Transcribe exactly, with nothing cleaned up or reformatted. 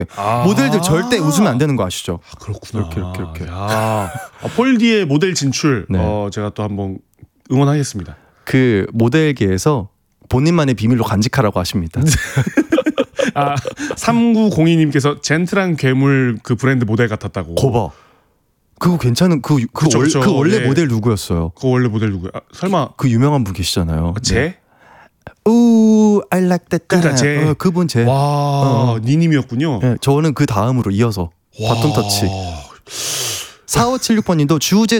아~ 모델들 절대 웃으면 안 되는 거 아시죠? 아, 그렇구나. 이렇게 이렇게 이렇게. 야, 아, 폴디의 모델 진출 네. 어, 제가 또 한번 응원하겠습니다. 그 모델계에서 본인만의 비밀로 간직하라고 하십니다. 아, 삼구공이님께서 젠틀한 괴물 그 브랜드 모델 같았다고. 거봐. 그거 괜찮은 그, 그, 그쵸, 월, 그쵸. 그 원래 네. 모델 누구였어요? 그 원래 모델 누구야? 아, 설마 그 유명한 분 계시잖아요. 제? 네. 우, I like that. 그러니까 제. 어, 그분 제. 와, 어. 니님이었군요. 네, 저는 그 다음으로 이어서 바톤 터치. 사오칠육 번님도 주제